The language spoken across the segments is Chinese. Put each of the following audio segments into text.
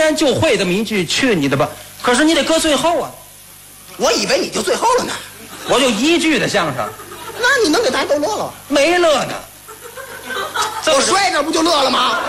然就会这么一句去你的吧，可是你得搁最后啊。 我以为你就最后了呢。 我就一句的相声， 那你能给大家都乐了？ 没乐呢。 我摔这不就乐了吗？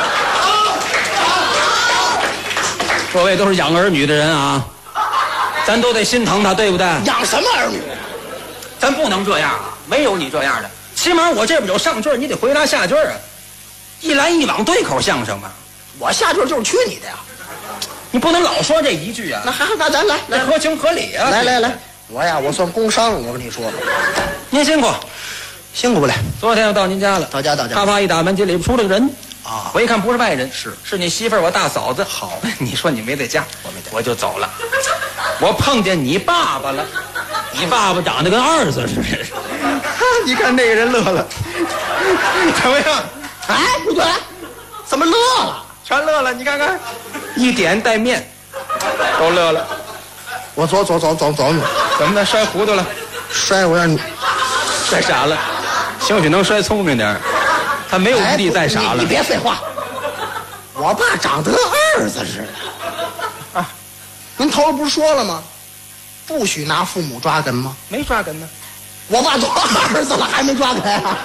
各位都是养儿女的人啊，咱都得心疼他，对不对？ 养什么儿女？ 咱不能这样啊！没有你这样的，起码我这边有上句儿，你得回答下句儿啊，一来一往对口相声嘛。 我下句就是去你的呀！ 你不能老说这一句啊。 那咱来， 合情合理啊！ 来，我算工伤，我跟你说吧。 您辛苦， 辛苦不了。 昨天我到您家了， 到家。 啪啪一打门，这里边出了个人啊！ 我一看不是外人，是你媳妇儿，我大嫂子。 好， 你说你没在家， 我没在， 我就走了。我碰见你爸爸了，你爸爸长得跟儿子似的。你看那个人乐了，怎么样？ 哎，不对，怎么乐了？ 全乐了，你看看，一点带面，都乐了。 我走， 怎么的？摔糊涂了？ 摔我让你摔傻了，兴许能摔聪明点。他没有余地再傻了。 你别废话，我爸长得跟儿子似的啊！您头不是说了吗？不许拿父母抓哏吗？ 没抓哏呢。 我爸都儿子了，还没抓哏啊？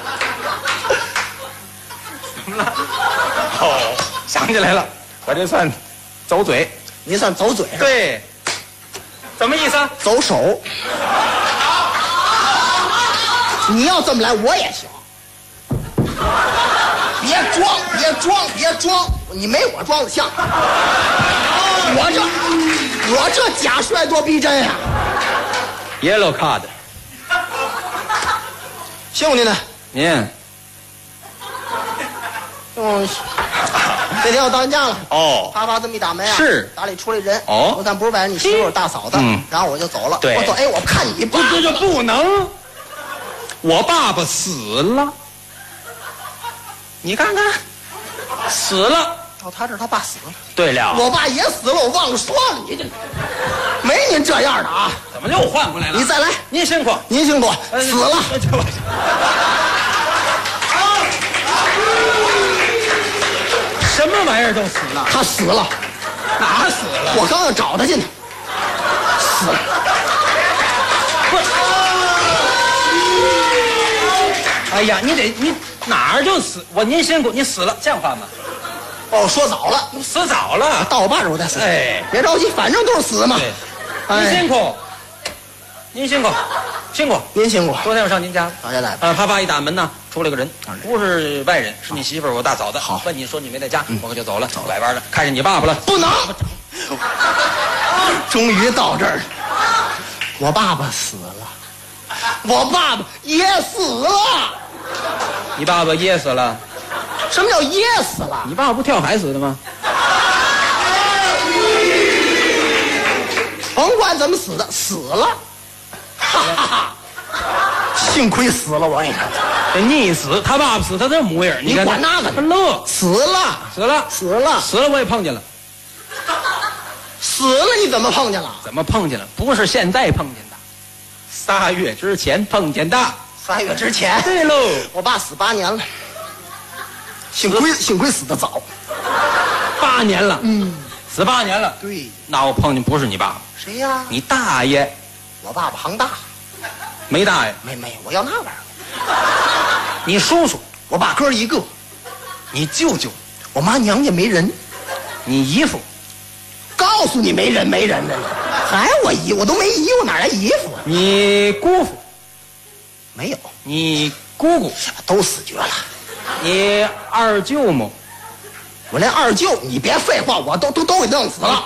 怎么了？哦，想起来了，我这算走嘴。 你算走嘴是吧？ 对，怎么意思啊？ 走手。你要这么来，我也行。别装，你没我装的像。我这假摔多逼真呀 ！Yellow card。 辛苦您了， 您。 这天我到您家了。 哦。 啪这么一打门啊， 是打里出来人。 哦。 我看不是外人，你媳妇大嫂子。然后我就走了。 对。 我走，哎，我看你爸。 这不能。我爸爸死了。你看看，死了。 到他这儿，他爸死了。 对了， 我爸也死了，我忘了说了，你这没您这样的啊！ 怎么又换过来了？ 你再来， 您辛苦， 您辛苦，死了。 什么玩意儿都死了？ 他死了， 哪死了？ 我刚要找他去呢，死了。 不是，哎呀，你哪儿就死？您辛苦，你死了，这样话吗？ 哦，说早了， 死早了， 到我爸这儿我再死。 哎， 别着急，反正都是死嘛。 您辛苦，您辛苦， 您辛苦。 昨天我上您家， 到家来。 啪啪一打门呢，出来个人，不是外人，是你媳妇儿，我大嫂子。 好， 问你说你没在家，我可就走了，拐弯了，看见你爸爸了， 不能。终于到这儿，我爸爸死了，我爸爸也死了。 你爸爸噎死了？ 什么叫噎死了？ 你爸爸不跳海死的吗？ 甭管怎么死的，死了。哈哈哈！幸亏死了，我跟你看， 这溺死，他爸爸死，他这模样， 你管那个？ 他乐， 死了， 我也碰见了。 死了你怎么碰见了？ 怎么碰见了？不是现在碰见的，3月之前碰见的。 3月之前？ 对喽， 我爸死8年了。幸亏死得早 ，8年了，死8年了。 对， 那我碰见不是你爸爸， 谁呀？ 你大爷。 我爸爸行大， 没大爷， 没，我要那玩意儿。 你叔叔， 我爸哥一个， 你舅舅， 我妈娘家没人， 你姨父， 告诉你没人的，还我姨，我都没姨，我哪来姨夫啊？ 你姑父， 没有， 你姑姑都死绝了。 你二舅母， 我连二舅，你别废话，我都给弄死了。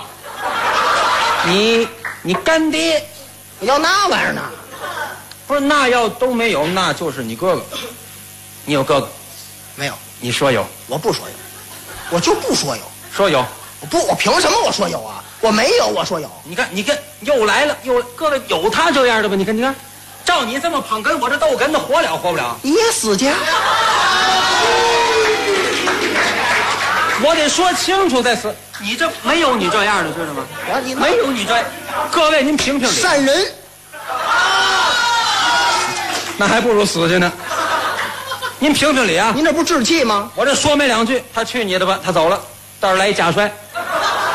你干爹， 我要那玩意儿呢？ 不是，那要都没有，那就是你哥哥。你有哥哥？ 没有。 你说有？ 我不说有，我就不说有。 说有？ 我凭什么我说有啊？我没有，我说有。 你看，又来了，各位有他这样的吧？你看，照你这么捧哏，我这逗哏的活不了？ 你也死去。 我得说清楚再死。你这没有你这样的，知道吗？没有你这，各位您评评理。 善人， 那还不如死去呢。您评评理啊！ 您这不置气吗？ 我这说没2句，他去你的吧，他走了，到这儿来一假摔。